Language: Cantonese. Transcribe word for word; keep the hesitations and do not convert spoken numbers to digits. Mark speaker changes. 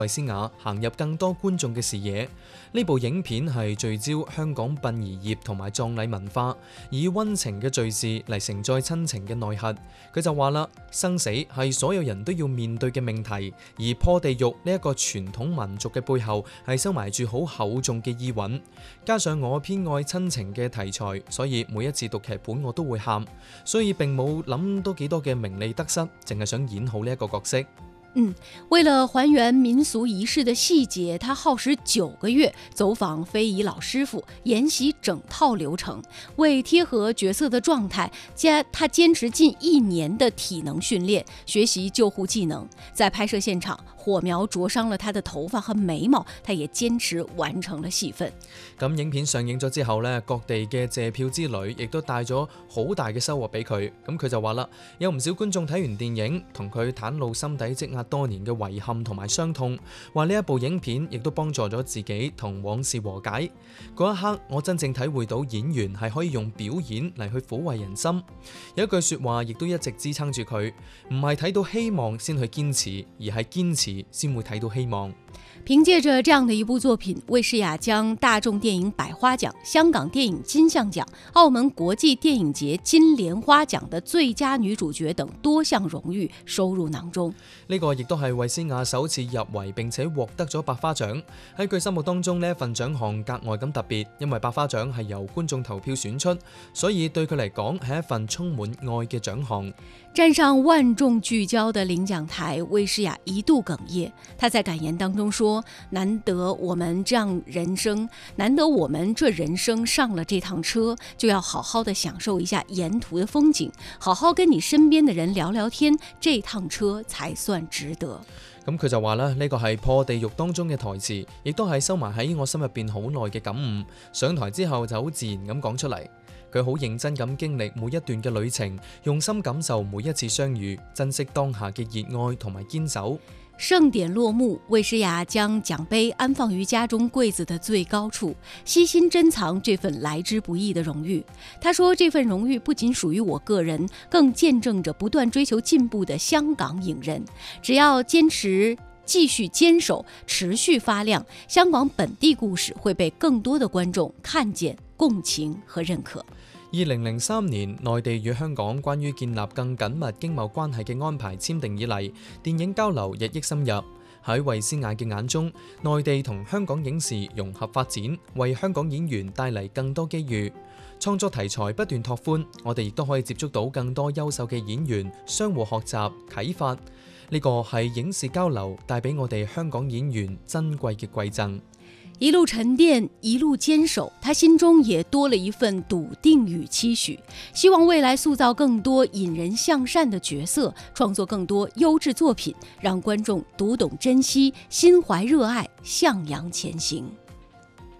Speaker 1: 衛詩雅行入更多觀眾嘅視野。呢部影片係聚焦香港殯儀業同埋葬禮文化，以溫情嘅敘事嚟承載親情嘅內核。佢就話啦，生死係所有人都要面對嘅命題，而破地獄呢一個傳統民族嘅背後係收埋住好厚重嘅意蘊。加上我偏愛親情嘅題材，所以每一次讀劇本我都會喊，所以並冇諗多幾多嘅名利得失，淨係想演好呢一個角色。
Speaker 2: 嗯，为了还原民俗仪式的细节，他耗时九个月走访非遗老师傅，研习整套流程。为贴合角色的状态，加他坚持近一年的体能训练，学习救护技能。在拍摄现场，火苗灼傷了他的頭髮和眉毛，他也堅持完成了戲份。
Speaker 1: 咁影片上映咗之後呢，各地嘅謝票之旅亦都帶咗好大嘅收穫俾佢。咁佢就話啦，有唔少觀眾睇完電影，同佢袒露心底積壓多年嘅遺憾同埋傷痛，話呢一部影片亦都幫助咗自己同往事和解。嗰一刻，我真正體會到演員係可以用表演嚟去撫慰人心。有一句說話亦都一直支撐住佢，唔係睇到希望先去堅持，而係堅持先會睇到希望。
Speaker 2: 憑借着這樣的一部作品，衛詩雅將大眾電影百花獎、香港電影金像獎、澳門國際電影節金蓮花獎的最佳女主角等多項榮譽收入囊中。
Speaker 1: 呢個亦都係衛詩雅首次入圍並且獲得咗百花獎。喺佢心目當中，呢一份獎項格外咁特別，因為百花獎係由觀眾投票選出，所以對佢嚟講係一份充滿愛嘅獎項。
Speaker 2: 站上萬眾聚焦的領獎台，衛詩雅一度哽咽。她在感言當中說，難得我們這樣人生，難得我們這人生上了這趟車，就要好好的享受一下沿途的風景，好好跟你身邊的人聊聊天，這趟車才算值得。
Speaker 1: 咁佢就話啦，呢個係破地獄當中嘅台詞，亦都係收埋喺我心入邊好耐嘅感悟，上台之後就好自然咁講出嚟。佢好認真咁經歷每一段嘅旅程，用心感受每一次相遇，珍惜當下嘅熱愛同埋堅守。
Speaker 2: 盛典落幕，衛詩雅將獎杯安放於家中櫃子的最高處，悉心珍藏這份來之不易的榮譽。他說，這份榮譽不僅屬於我個人，更見證着不斷追求進步的香港影人。只要堅持繼續堅守，持續發亮，香港本地故事會被更多的觀眾看見、共情和認可。
Speaker 1: 二零零三年，內地與香港關於建立更緊密經貿關係嘅安排簽訂以嚟，電影交流日益深入。喺衛詩雅嘅眼中，內地同香港影視融合發展，為香港演員帶嚟更多機遇。創作題材不斷拓寬，我哋亦都可以接觸到更多優秀嘅演員，相互學習啟發。呢個係影視交流帶俾我哋香港演員珍貴嘅饋贈。
Speaker 2: 一路沉澱，一路堅守，他心中也多了一份篤定與期許，希望未來塑造更多引人向善的角色，創作更多優質作品，讓觀眾讀懂珍惜，心懷熱愛，向陽前行。